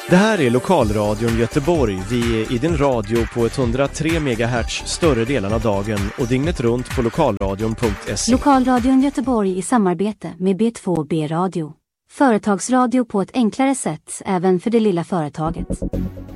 Det här är Lokalradion Göteborg. Vi är i din radio på 103 MHz större delen av dagen och dygnet runt på lokalradion.se. Lokalradion Göteborg i samarbete med B2B Radio. Företagsradio på ett enklare sätt även för det lilla företaget.